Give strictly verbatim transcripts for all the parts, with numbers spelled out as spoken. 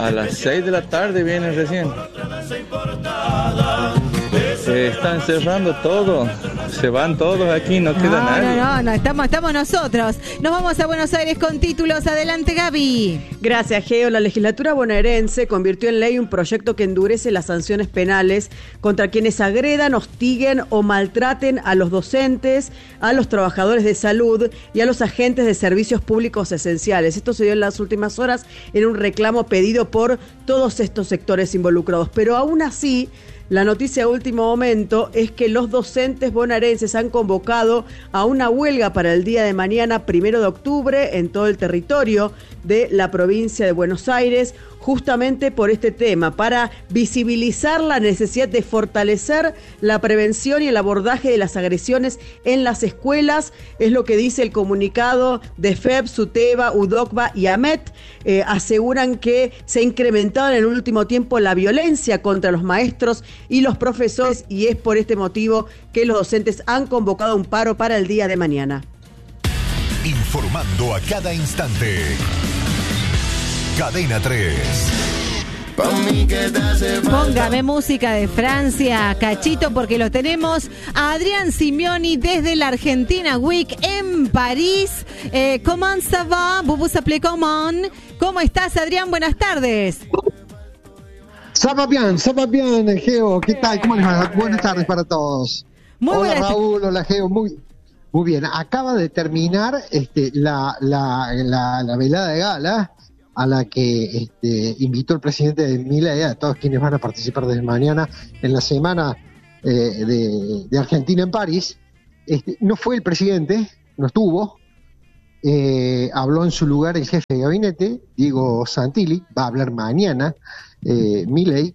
a las seis de la tarde vienen recién. Se están cerrando todo. Se van todos aquí, no queda no, nadie. No, no, no, estamos, estamos nosotros. Nos vamos a Buenos Aires con títulos. Adelante, Gaby. Gracias, Geo. La legislatura bonaerense convirtió en ley un proyecto que endurece las sanciones penales contra quienes agredan, hostiguen o maltraten a los docentes, a los trabajadores de salud y a los agentes de servicios públicos esenciales. Esto se dio en las últimas horas en un reclamo pedido por todos estos sectores involucrados. Pero aún así, la noticia de último momento es que los docentes bonaerenses han convocado a una huelga para el día de mañana, primero de octubre, en todo el territorio de la provincia de Buenos Aires, justamente por este tema, para visibilizar la necesidad de fortalecer la prevención y el abordaje de las agresiones en las escuelas. Es lo que dice el comunicado de F E B, SUTEBA, UDOCBA y AMET. Eh, aseguran que se ha incrementado en el último tiempo la violencia contra los maestros y los profesores, y es por este motivo que los docentes han convocado un paro para el día de mañana. Informando a cada instante. Cadena tres. Póngame música de Francia, Cachito, porque lo tenemos a Adrián Simeoni desde la Argentina Week en París. Eh, ¿Comment ça va? ¿Vous vous appelez comment? ¿Cómo estás, Adrián? Buenas tardes. Ça va bien, ça va bien, Geo. ¿Qué tal? ¿Cómo les va? Buenas tardes para todos. Muy hola, buenas. Raúl. Hola, Geo. Muy, muy bien. Acaba de terminar este, la, la, la, la velada de gala a la que este, invitó el presidente de Milei a todos quienes van a participar desde mañana en la semana eh, de, de Argentina en París. Este, no fue el presidente, no estuvo. Eh, habló en su lugar el jefe de gabinete, Diego Santilli, va a hablar mañana, eh, Milei.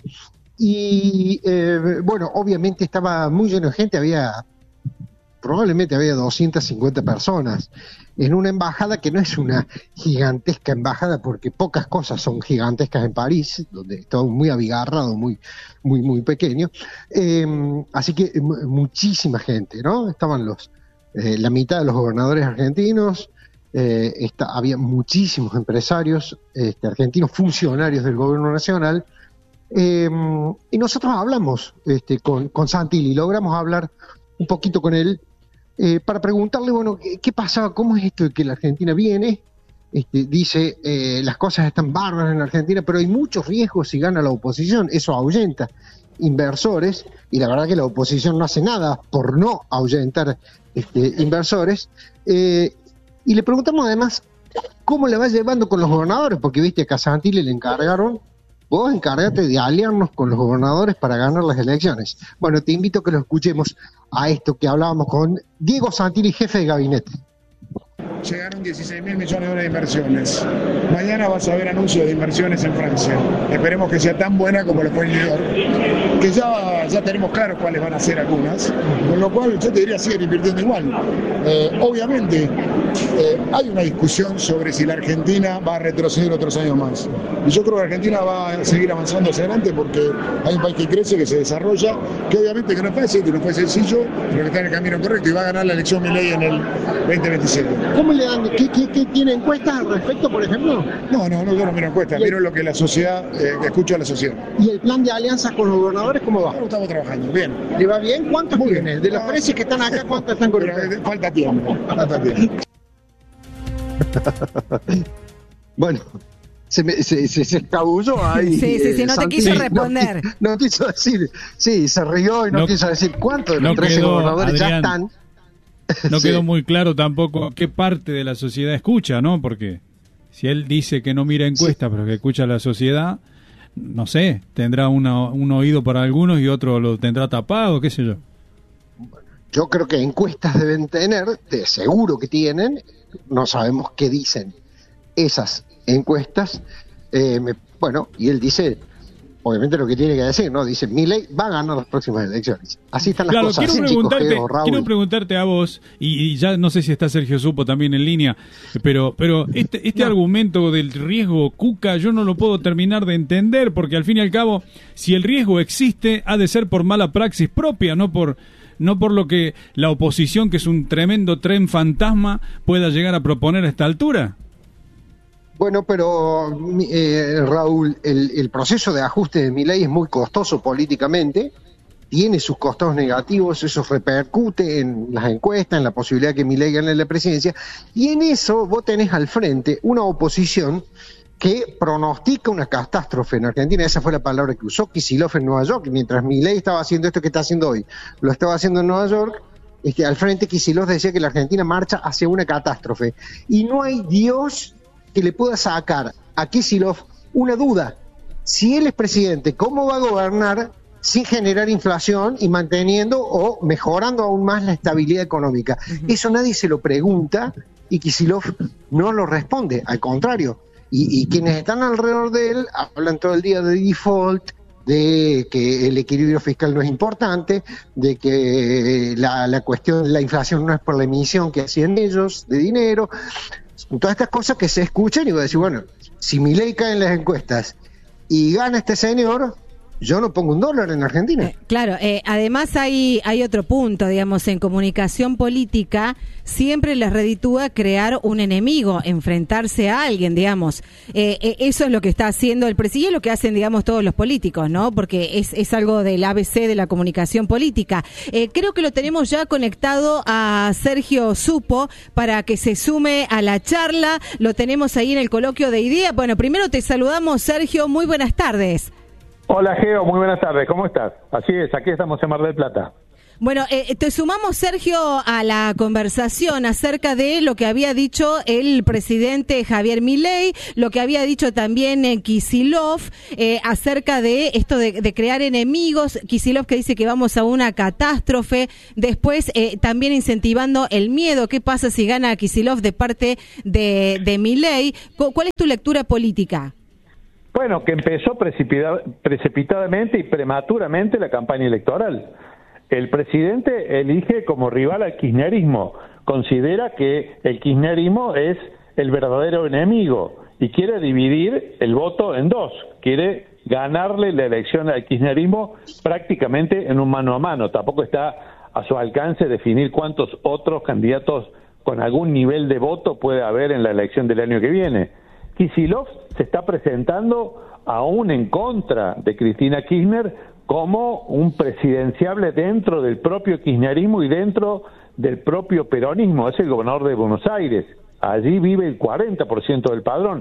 Y eh, bueno, obviamente estaba muy lleno de gente, había probablemente había doscientas cincuenta personas en una embajada que no es una gigantesca embajada, porque pocas cosas son gigantescas en París, donde está muy abigarrado, muy muy muy pequeño. Eh, así que m- muchísima gente, ¿no? Estaban los eh, la mitad de los gobernadores argentinos, eh, está, había muchísimos empresarios este, argentinos, funcionarios del gobierno nacional. Eh, y nosotros hablamos este, con, con Santilli, logramos hablar un poquito con él eh, para preguntarle, bueno, ¿qué, qué pasa? ¿Cómo es esto de que la Argentina viene? Este, dice, eh, las cosas están bárbaras en la Argentina, pero hay muchos riesgos si gana la oposición, eso ahuyenta inversores, y la verdad que la oposición no hace nada por no ahuyentar este, inversores. Eh, y le preguntamos además cómo le va llevando con los gobernadores, porque viste que a Santilli le encargaron, vos encárgate de aliarnos con los gobernadores para ganar las elecciones. Bueno, te invito a que lo escuchemos a esto que hablábamos con Diego Santilli, jefe de gabinete. Llegaron dieciséis mil millones de dólares de inversiones. Mañana vas a ver anuncios de inversiones en Francia. Esperemos que sea tan buena como la fue en New York. Que ya, ya tenemos claro cuáles van a ser algunas. Con lo cual yo te diría seguir invirtiendo igual. Eh, obviamente eh, hay una discusión sobre si la Argentina va a retroceder otros años más. Y yo creo que Argentina va a seguir avanzando hacia adelante porque hay un país que crece, que se desarrolla, que obviamente que no es fácil, que no fue sencillo, pero que está en el camino correcto y va a ganar la elección Milei en el veinte veintisiete. ¿Cómo le dan? ¿Qué, qué, qué tiene encuestas al respecto, por ejemplo? No, no, no, yo no miro encuestas, miro lo que la sociedad, eh, que escucho a la sociedad. ¿Y el plan de alianzas con los gobernadores cómo va? Ahora estamos trabajando, bien. ¿Le va bien? ¿Cuántos Muy tiene? bien. De los No, precios que están acá, ¿cuántos están con Pero, ustedes? eh, falta tiempo, falta tiempo. Bueno, se, me, se, se, se escabulló ahí. Sí, sí, sí, no te Santilli. quiso responder. No, no quiso decir, sí, se rió y no, No- quiso decir cuántos de los no trece quedó, gobernadores ya Adrián. están. No Sí. quedó muy claro tampoco qué parte de la sociedad escucha, ¿no? Porque si él dice que no mira encuestas, pero que escucha a la sociedad, no sé, tendrá una, un oído para algunos y otro lo tendrá tapado, qué sé yo. Yo creo que encuestas deben tener, de seguro que tienen, no sabemos qué dicen esas encuestas. Eh, me- bueno, y él dice, obviamente lo que tiene que decir, ¿no? Dice, Milei va a ganar las próximas elecciones. Así están las Claro, cosas. quiero Así, chicos, preguntarte, Geo, Raúl. quiero preguntarte a vos, y, y ya no sé si está Sergio Supo también en línea, pero pero este, este No. argumento del riesgo Cuca yo no lo puedo terminar de entender, porque al fin y al cabo, si el riesgo existe, ha de ser por mala praxis propia, no por no por lo que la oposición, que es un tremendo tren fantasma, pueda llegar a proponer a esta altura. Bueno, pero eh, Raúl, el, el proceso de ajuste de Milei es muy costoso políticamente, tiene sus costados negativos, eso repercute en las encuestas, en la posibilidad de que Milei gane la presidencia, y en eso vos tenés al frente una oposición que pronostica una catástrofe en Argentina. Esa fue la palabra que usó Kicillof en Nueva York, mientras Milei estaba haciendo esto que está haciendo hoy, lo estaba haciendo en Nueva York. Este, al frente Kicillof decía que la Argentina marcha hacia una catástrofe, y no hay Dios que le pueda sacar a Kicillof una duda: si él es presidente, ¿cómo va a gobernar sin generar inflación y manteniendo o mejorando aún más la estabilidad económica? Uh-huh. Eso nadie se lo pregunta y Kicillof no lo responde, al contrario. Y, y quienes están alrededor de él hablan todo el día de default, de que el equilibrio fiscal no es importante, de que la, la cuestión de la inflación no es por la emisión que hacían ellos de dinero. Todas estas cosas que se escuchan, y voy a decir, bueno, si Milei cae en las encuestas y gana este señor, yo no pongo un dólar en Argentina. Eh, claro, eh, además hay hay otro punto, digamos, en comunicación política siempre les reditúa crear un enemigo, enfrentarse a alguien, digamos. Eh, eh, eso es lo que está haciendo el presidente, lo que hacen, digamos, todos los políticos, ¿no? Porque es, es algo del A B C de la comunicación política. Eh, creo que lo tenemos ya conectado a Sergio Supo para que se sume a la charla. Lo tenemos ahí en el coloquio de ideas. Bueno, primero te saludamos, Sergio. Muy buenas tardes. Hola, Geo, muy buenas tardes, ¿cómo estás? Así es, aquí estamos en Mar del Plata. Bueno, eh, te sumamos, Sergio, a la conversación acerca de lo que había dicho el presidente Javier Milei, lo que había dicho también eh, Kicillof, eh, acerca de esto de, de crear enemigos. Kicillof que dice que vamos a una catástrofe, después eh, también incentivando el miedo. ¿Qué pasa si gana Kicillof de parte de, de Milei? ¿Cuál es tu lectura política? Bueno, que empezó precipita- precipitadamente y prematuramente la campaña electoral. El presidente elige como rival al kirchnerismo, considera que el kirchnerismo es el verdadero enemigo y quiere dividir el voto en dos, quiere ganarle la elección al kirchnerismo prácticamente en un mano a mano. Tampoco está a su alcance definir cuántos otros candidatos con algún nivel de voto puede haber en la elección del año que viene. Kicillof se está presentando aún en contra de Cristina Kirchner como un presidenciable dentro del propio kirchnerismo y dentro del propio peronismo. Es el gobernador de Buenos Aires, allí vive el cuarenta por ciento del padrón.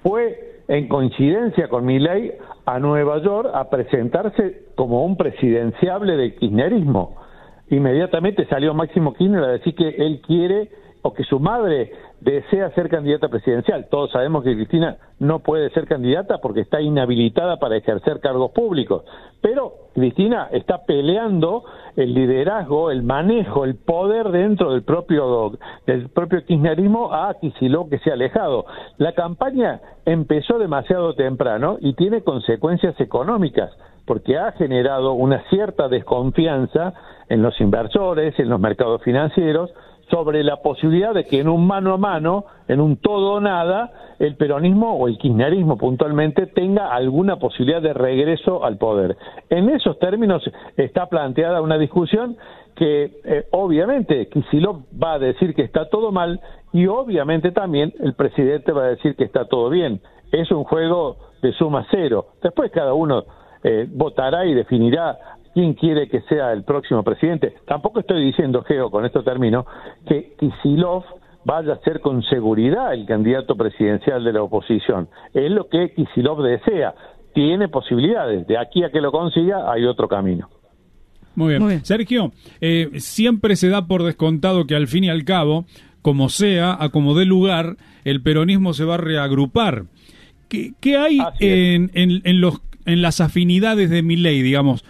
Fue en coincidencia con Milei a Nueva York a presentarse como un presidenciable del kirchnerismo. Inmediatamente salió Máximo Kirchner a decir que él quiere o que su madre desea ser candidata presidencial. Todos sabemos que Cristina no puede ser candidata porque está inhabilitada para ejercer cargos públicos, pero Cristina está peleando el liderazgo, el manejo, el poder dentro del propio del propio kirchnerismo a Kicillof, que se ha alejado. La campaña empezó demasiado temprano y tiene consecuencias económicas, porque ha generado una cierta desconfianza en los inversores, en los mercados financieros, sobre la posibilidad de que en un mano a mano, en un todo o nada, el peronismo o el kirchnerismo puntualmente tenga alguna posibilidad de regreso al poder. En esos términos está planteada una discusión que eh, obviamente Kicillof va a decir que está todo mal y obviamente también el presidente va a decir que está todo bien. Es un juego de suma cero. Después cada uno eh, votará y definirá quién quiere que sea el próximo presidente. Tampoco estoy diciendo, Geo, con esto termino, que Kicillof vaya a ser con seguridad el candidato presidencial de la oposición. Es lo que Kicillof desea. Tiene posibilidades. De aquí a que lo consiga hay otro camino. Muy bien. Muy bien. Sergio, eh, siempre se da por descontado que al fin y al cabo, como sea, a como dé lugar, el peronismo se va a reagrupar. ¿Qué, qué hay en, en, en los en las afinidades de Milei, digamos,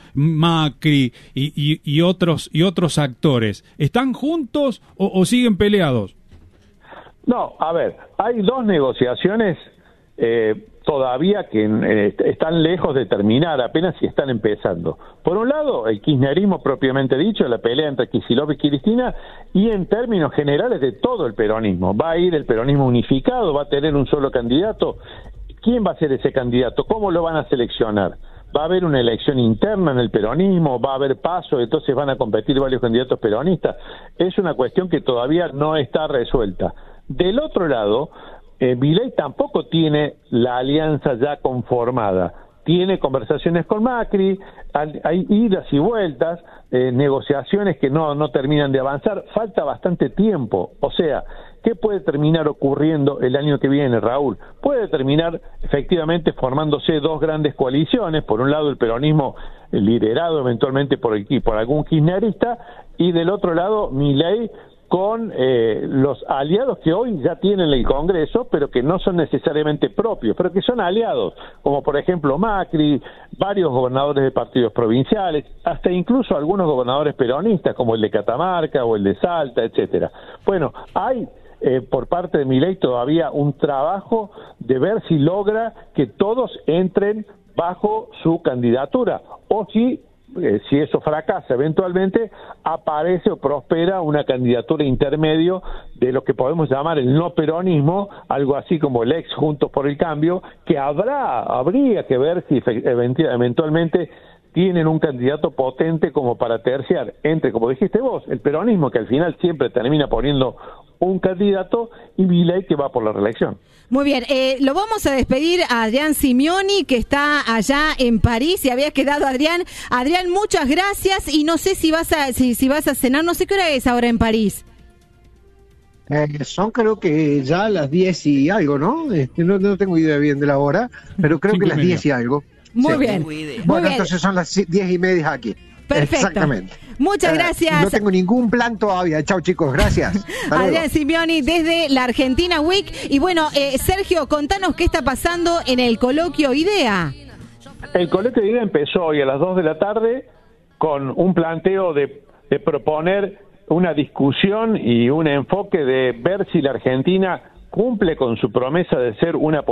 Macri y, y, y otros y otros actores? ¿Están juntos o, o siguen peleados? No, a ver, hay dos negociaciones eh, todavía que eh, están lejos de terminar, apenas si están empezando. Por un lado, el kirchnerismo propiamente dicho, la pelea entre Kicillof y Cristina, y en términos generales de todo el peronismo. Va a ir el peronismo unificado, va a tener un solo candidato. ¿Quién va a ser ese candidato? ¿Cómo lo van a seleccionar? ¿Va a haber una elección interna en el peronismo? ¿Va a haber paso? Entonces van a competir varios candidatos peronistas. Es una cuestión que todavía no está resuelta. Del otro lado, eh, Milei tampoco tiene la alianza ya conformada. Tiene conversaciones con Macri, hay idas y vueltas, eh, negociaciones que no, no terminan de avanzar, falta bastante tiempo. O sea, ¿qué puede terminar ocurriendo el año que viene, Raúl? Puede terminar efectivamente formándose dos grandes coaliciones, por un lado el peronismo liderado eventualmente por, el, por algún kirchnerista, y del otro lado Milei con eh, los aliados que hoy ya tienen el Congreso, pero que no son necesariamente propios, pero que son aliados, como por ejemplo Macri, varios gobernadores de partidos provinciales, hasta incluso algunos gobernadores peronistas, como el de Catamarca o el de Salta, etcétera. Bueno, hay eh, por parte de Milei todavía un trabajo de ver si logra que todos entren bajo su candidatura, o si Eh, si eso fracasa eventualmente, aparece o prospera una candidatura intermedio de lo que podemos llamar el no peronismo, algo así como el ex Juntos por el Cambio, que habrá, habría que ver si eventualmente tienen un candidato potente como para terciar entre, como dijiste vos, el peronismo, que al final siempre termina poniendo un candidato, y Milei, que va por la reelección. Muy bien, eh, lo vamos a despedir a Adrián Simioni, que está allá en París, y había quedado Adrián. Adrián, muchas gracias, y no sé si vas a si, si vas a cenar, no sé qué hora es ahora en París. Eh, son creo que ya las diez y algo, ¿no? Este, no, no tengo idea bien de la hora, pero creo Cinco que las diez y algo. Muy Sí. bien. Bueno, Muy bien. entonces son las diez y media aquí. Perfecto. Exactamente. Muchas Eh, gracias. No tengo ningún plan todavía. Chao, chicos. Gracias. Hasta luego. Adrián Simioni desde la Argentina Week. Y bueno, eh, Sergio, contanos qué está pasando en el coloquio IDEA. El coloquio de IDEA empezó hoy a las dos de la tarde con un planteo de, de proponer una discusión y un enfoque de ver si la Argentina cumple con su promesa de ser una